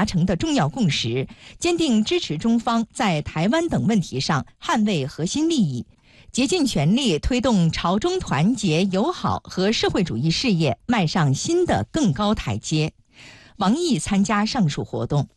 达成的重要共识，坚定支持中方在台湾等问题上捍卫核心利益，竭尽全力推动朝中团结友好和社会主义事业迈上新的更高台阶。王毅参加上述活动。